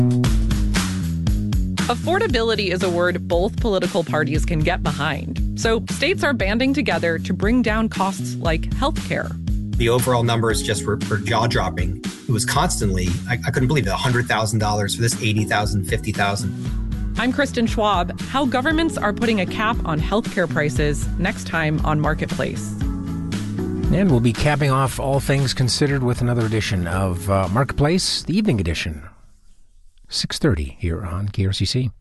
Affordability is a word both political parties can get behind. So states are banding together to bring down costs like healthcare. The overall numbers just were jaw-dropping. It was constantly, I couldn't believe it, $100,000 for this, $80,000, $50,000. I'm Kristen Schwab. How governments are putting a cap on healthcare prices next time on Marketplace. And we'll be capping off all things considered with another edition of Marketplace, the evening edition. 6:30 here on KRCC.